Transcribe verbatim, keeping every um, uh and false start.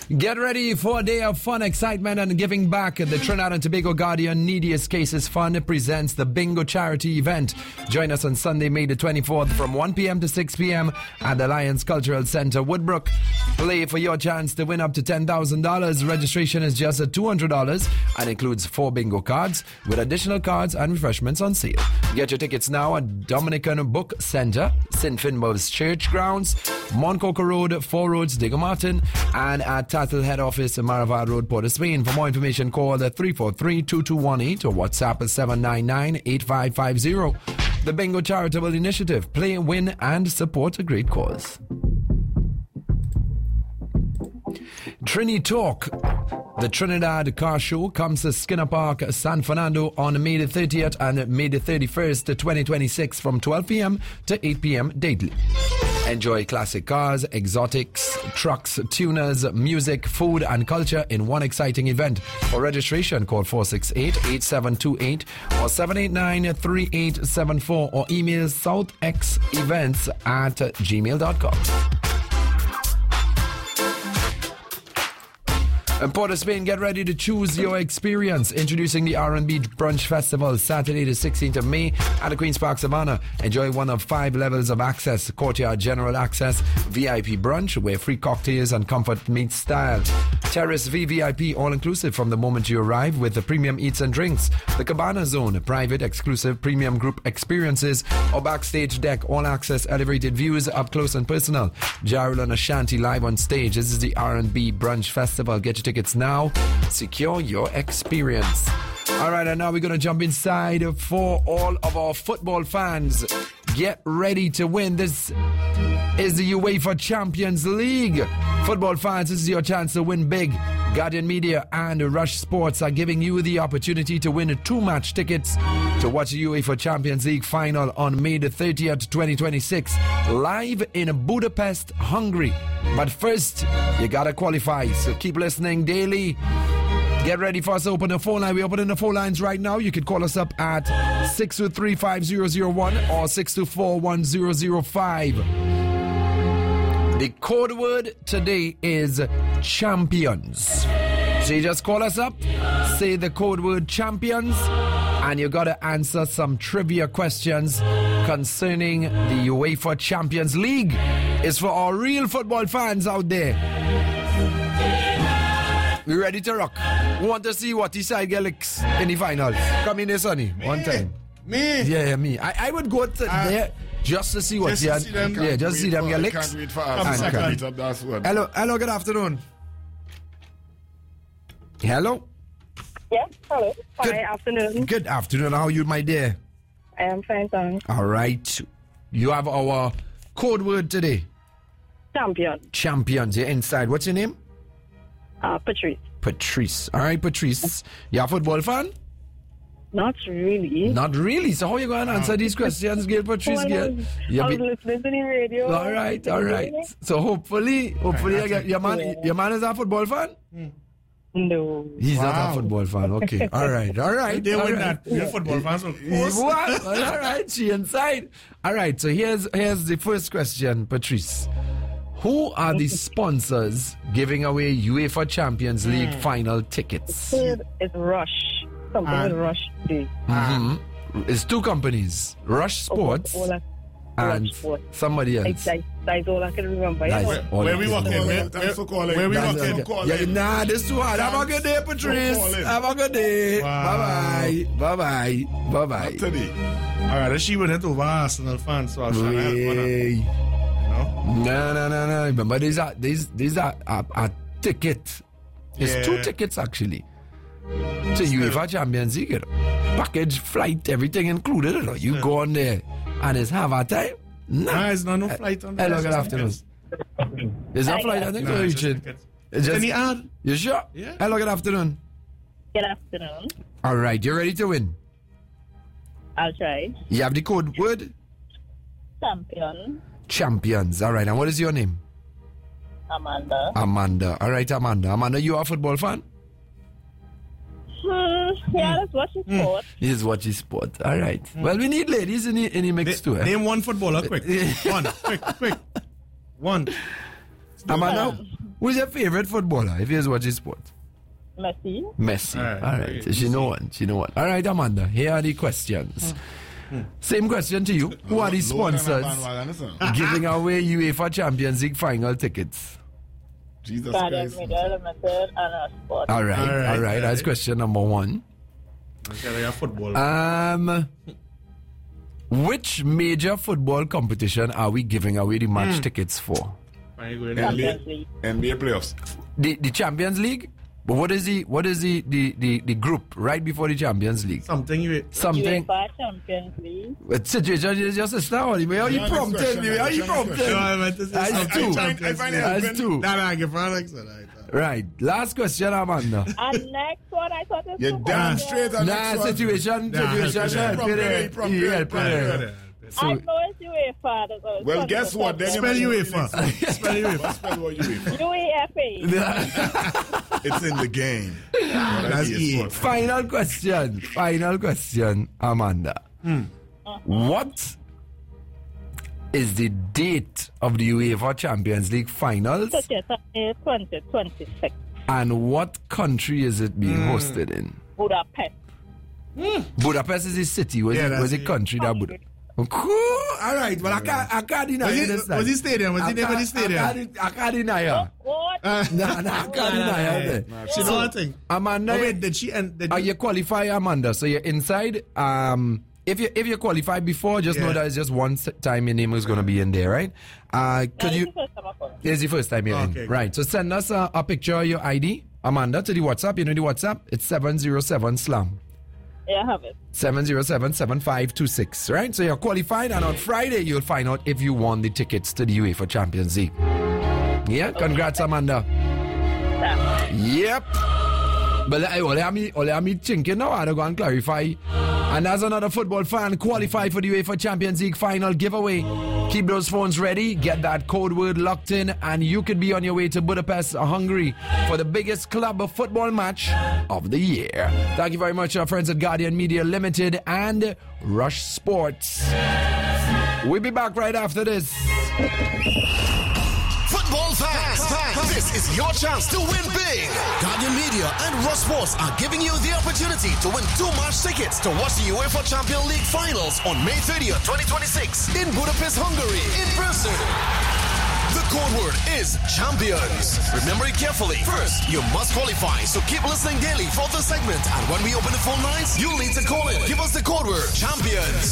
Get ready for a day of fun, excitement, and giving back. The Trinidad and Tobago Guardian Neediest Cases Fund presents the Bingo Charity Event. Join us on Sunday, May the twenty-fourth from one p.m. to six p.m. at the Lions Cultural Center, Woodbrook. Play for your chance to win up to ten thousand dollars. Registration is just at two hundred dollars and includes four bingo cards with additional cards and refreshments on sale. Get your tickets now at Dominican Book Center, Saint Finbar's Church Grounds, Moncoco Road, Four Roads, Diego Martin, and at Tattle Head Office, Maraval Road, Port of Spain. For more information, call the three four three, two two one eight or WhatsApp seven nine nine, eight five five zero. The Bingo Charitable Initiative. Play, win, and support a great cause. Trini Talk. The Trinidad Car Show comes to Skinner Park, San Fernando on May the thirtieth and May the thirty-first, twenty twenty-six from twelve p.m. to eight p.m. daily. Enjoy classic cars, exotics, trucks, tuners, music, food, and culture in one exciting event. For registration, call four six eight, eight seven two eight or seven eight nine, three eight seven four or email southxevents at gmail dot com. In Port of Spain, get ready to choose your experience. Introducing the R and B Brunch Festival, Saturday the sixteenth of May at the Queen's Park Savannah. Enjoy one of five levels of access: courtyard general access, V I P brunch, where free cocktails and comfort meet style. Terrace V V I P, all-inclusive from the moment you arrive with the premium eats and drinks. The Cabana Zone, private, exclusive, premium group experiences, or backstage deck, all-access, elevated views, up close and personal. Jarrell and Ashanti live on stage. This is the R and B Brunch Festival. Get your tickets now. Secure your experience. All right, and now we're going to jump inside for all of our football fans. Get ready to win. This is the UEFA Champions League. Football fans, this is your chance to win big. Guardian Media and Rush Sports are giving you the opportunity to win two-match tickets to watch the UEFA Champions League final on May the thirtieth, twenty twenty-six, live in Budapest, Hungary. But first, you gotta qualify, so keep listening daily. Get ready for us to open the phone line. We're opening the phone lines right now. You can call us up at six two three, five zero zero one or six two four, one zero zero five. The code word today is champions. So you just call us up, say the code word champions, and you gotta answer some trivia questions concerning the UEFA Champions League. It's for our real football fans out there. We ready to rock? We want to see what his side gets in the finals. Come in here, Sonny, one time. Me? Yeah, yeah, me. I, I would go to uh, there just to see what just they to see them, yeah, just see them get licks. Can't wait for us. Hello, hello, good afternoon. Hello? Yes, hello. Hi, Good afternoon. Good afternoon. How are you, my dear? I am fine, thanks. All right. You have our code word today. Champion. Champions. You're inside. What's your name? Uh, Patrice. Patrice. All right, Patrice. You're a football fan? Not really. Not really. So how are you going to answer these questions, Gail Patrice? Oh, Gail? I was listening to the radio. All right, all right. So hopefully, hopefully, you get, your man, yeah. your man is a football fan? Hmm. No. He's Wow. not a football fan. Okay. All right. All right. They all win right. that. We're football fans. Of course. What? All right. She inside. All right. So here's here's the first question, Patrice. Who are the sponsors giving away UEFA Champions League Mm. final tickets? It's Rush. Something Ah. with Rush do. Mm-hmm. It's two companies, Rush Sports All, all and Rush Sports. somebody else. Exactly. That's all I can remember. Nice. You Where, know? All where right. we walking? Where, Thanks for calling. where we That's walking? okay. Call Yeah, in. nah, this too hard. Have a good day, Patrice. Don't call in. Have a good day. Wow. Bye bye. Bye bye. Bye bye. Today. All right, she went into Arsenal fan, so I was trying to help one. Way. You know? No, no, no, no. Remember, these are these these are a, a ticket. It's Yeah. two tickets actually. To UEFA Champions League, you know. Package, flight, everything included. You know. You go on there and it's half a time. Nah. Nah, it's not no flight on there. Hello, good afternoon. Is that flight? I think Nah, so. You it's just should. tickets. It's just- Any ad? You sure? Yeah. Hello, good afternoon. Good afternoon. All right, you ready to win? I'll try. You have the code word? Champion. Champions. All right, and what is your name? Amanda. Amanda. All right, Amanda. Amanda, you are a football fan? Hmm. Yeah, that's what she's for. He is watching sport. All right. Well, we need ladies in the, in the mix too. Eh? Name one footballer, quick. One, quick, quick. One. Amanda, Who's your favorite footballer if you watch sport? Messi. Messi. All right, All right. very So she know one. She know one. All right, Amanda. Here are the questions. Same question to you. Who are the Lower than a sponsors bandwagon, listen. giving away UEFA Champions League final tickets? Jesus Guardian Christ. Media Limited and Rush Sport. All right. All All right, right. all That's right. question number one. Okay, like a football. Um, which major football competition are we giving away the match tickets for? Why you going Champions N League. B A, N B A playoffs. The the Champions League? But what is the what is the the, the, the group right before the Champions League? Something you Something. UEFA Champions League. What situation is just a star? How you Yeah, prompted next me? How you question, prompted? next No, I meant to say That's something. two. Champions I find it League. helping. That's two. Nah, nah, give her an answer. Right. Last question, Amanda. And next one, I thought it You're was damn straight on Nah, next one. situation, Nah, situation. help help you there. prompt Yeah, it, help you prompt there. it. So- I know it's UEFA. That's what it's Well, called. guess what? Then you Spell might know the UEFA. next one. Spell UEFA. What spell what UEFA? UEFA. It's in the game. That's E A. Final question. Final question, Amanda. What is the date of the UEFA Champions League finals, twenty twenty-six. and what country is it being hosted in? Budapest. Budapest is a city. Was Yeah, it that's was a it. country that Budapest? Cool. All right. Well, I can't. I can't deny Was you it, this time. was it stadium? Was I it never the can't- stadium? I can't, I can't deny her. What? Nah, nah, I can't deny her. She know one thing. Amanda, Oh, wait, did she and did are you qualify, Amanda? So you're inside. Um, if you if you qualify before, just know Yeah. that it's just one s- time your name is going to be in there, right? Uh, could you? It's the first time you're Okay, in, good. right? So send us a, a picture of your I D, Amanda, to the WhatsApp. You know the WhatsApp. It's seven zero seven slam. Yeah, I have it. seven zero seven, seven five two six, right? So you're qualified, and on Friday you'll find out if you won the tickets to the UEFA Champions League. Yeah, congrats, Amanda. Yep. But I only have me, only have me thinking now. I don't go and clarify. And as another football fan, qualify for the UEFA Champions League final giveaway. Keep those phones ready, get that code word locked in, and you could be on your way to Budapest, Hungary, for the biggest club of football match of the year. Thank you very much, our friends at Guardian Media Limited and Rush Sports. We'll be back right after this. Football fans, this is your chance to win big. Guardian Media and Rush Sports are giving you the opportunity to win two match tickets to watch the UEFA Champions League finals on May thirtieth, twenty twenty-six in Budapest, Hungary, in person. The code word is champions. Remember it carefully. First, you must qualify, so keep listening daily for the segment. And when we open the phone lines, you'll need to call in. Give us the code word champions.